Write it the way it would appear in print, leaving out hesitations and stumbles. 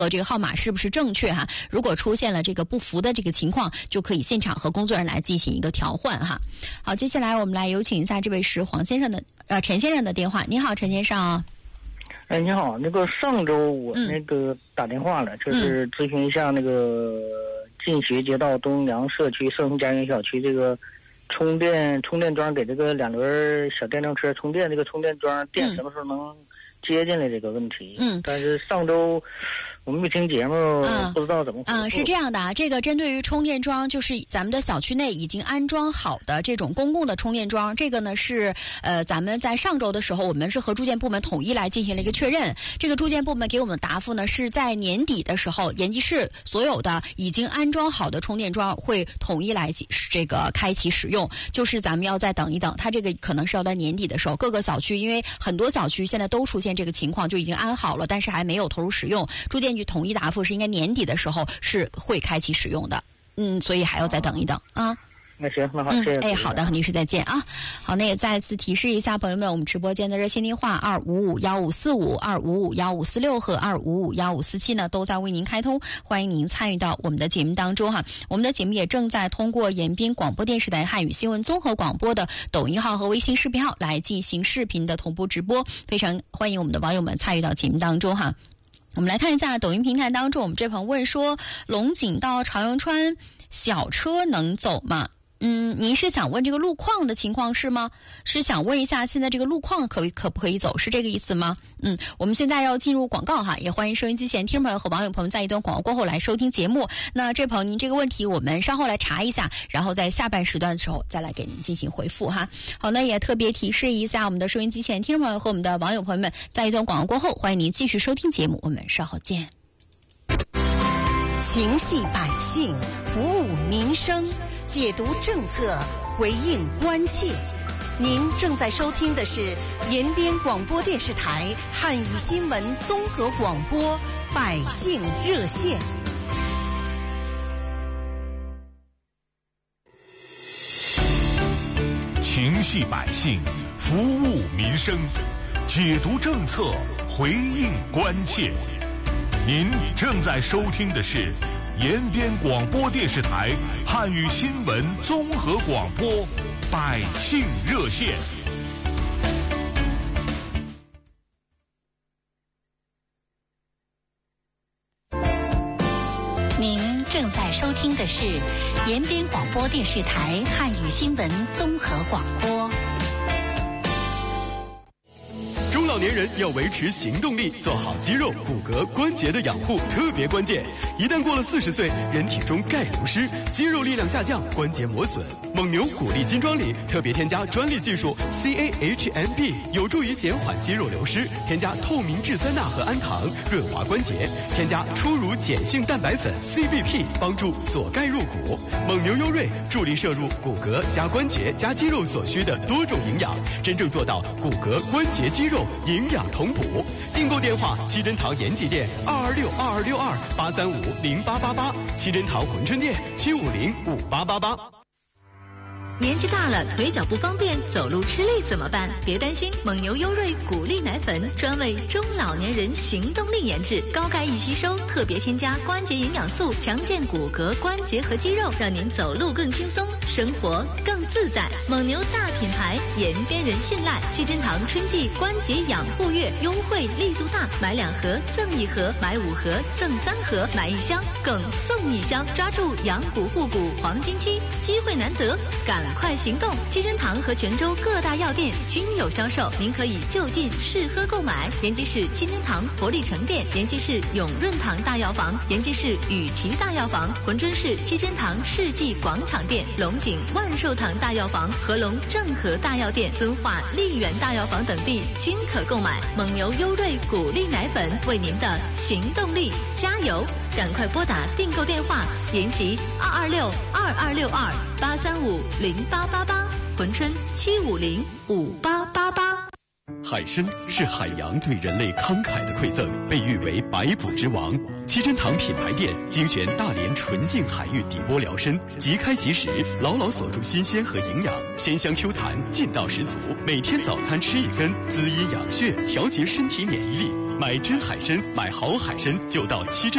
这个号码是不是正确哈？如果出现了这个不符的这个情况，就可以现场和工作人员来进行一个调换哈。好，接下来我们来有请一下这位是陈先生的电话。你好，陈先生。 你好，那个上周我那个打电话了，就是咨询一下那个进学街道东阳社区盛虹家园小区这个充电桩给这个2轮小电动车充电，这个充电桩电什么时候能接进来这个问题。但是上周我们没听节目，不知道怎么回事。 是这样的啊，这个针对于充电桩，就是咱们的小区内已经安装好的这种公共的充电桩，这个呢是咱们在上周的时候，我们是和住建部门统一来进行了一个确认。这个住建部门给我们的答复呢，是在年底的时候，延吉市所有的已经安装好的充电桩会统一来这个开启使用，就是咱们要再等一等，它这个可能是要在年底的时候，各个小区因为很多小区现在都出现这个情况，就已经安好了，但是还没有投入使用。住建局统一答复是应该年底的时候是会开启使用的，所以还要再等一等啊。 那行，那好，谢谢。 好的，和您是再见啊。好，那也再次提示一下朋友们，我们直播间的热线电话2551545、2551546和2551547呢，都在为您开通，欢迎您参与到我们的节目当中哈。我们的节目也正在通过延边广播电视台汉语新闻综合广播的抖音号和微信视频号来进行视频的同步直播，非常欢迎我们的网友们参与到节目当中哈。我们来看一下抖音平台当中，我们这朋友问说，龙井到朝阳川小车能走吗？您是想问这个路况的情况是吗？是想问一下现在这个路况可不可以走，是这个意思吗？我们现在要进入广告哈，也欢迎收音机前听众朋友和网友朋友在一段广告过后来收听节目。那这朋友您这个问题我们稍后来查一下，然后在下半时段的时候再来给您进行回复哈。好，那也特别提示一下我们的收音机前听众朋友和我们的网友朋友们，在一段广告过后，欢迎您继续收听节目，我们稍后见。 情系百姓，服务民生，解读政策，回应关切。您正在收听的是延边广播电视台汉语新闻综合广播百姓热线。 情系百姓，服务民生，解读政策，回应关切。您正在收听的是延边广播电视台汉语新闻综合广播百姓热线。 您正在收听的是延边广播电视台汉语新闻综合广播。 中老年人要维持行动力，做好肌肉、骨骼、关节的养护特别关键。一旦过了40岁，人体中钙流失，肌肉力量下降，关节磨损。蒙牛骨力金装里特别添加专利技术 CAHMB， 有助于减缓肌肉流失。添加透明质酸钠和氨糖，润滑关节。添加初乳碱性蛋白粉 CBP， 帮助锁钙入骨。蒙牛优瑞助力摄入骨骼加关节加肌肉所需的多种营养，真正做到骨骼、关节、肌肉营养同补。订购电话：七珍堂延吉店2262262835888，七珍堂珲春店7505888。 年纪大了，腿脚不方便，走路吃力怎么办？别担心，蒙牛优瑞骨力奶粉专为中老年人行动力研制，高钙易吸收，特别添加关节营养素，强健骨骼、关节和肌肉，让您走路更轻松，生活更自在。蒙牛大品牌，延边人信赖。七珍堂春季关节养护月优惠力度大，买2盒赠1盒，买5盒赠3盒，买1箱更送1箱，抓住养骨护骨黄金期，机会难得，赶快行动！七珍堂和泉州各大药店均有销售，您可以就近试喝购买。延吉市七珍堂活力城店、延吉市永润堂大药房、延吉市雨琦大药房、珲春市七珍堂世纪广场店、龙井万寿堂大药房、合龙正和大药店、敦化丽园大药房等地均可购买。蒙牛优瑞骨力奶粉，为您的行动力加油！赶快拨打订购电话：延吉226226283508888，珲春7505888。 海参是海洋对人类慷慨的馈赠，被誉为百补之王。七珍堂品牌店精选大连纯净海域底波辽参，即开即食，牢牢锁住新鲜和营养，鲜香 Q 弹，劲道十足。每天早餐吃1根，滋阴养血，调节身体免疫力。 买真海参，买好海参就到七珍。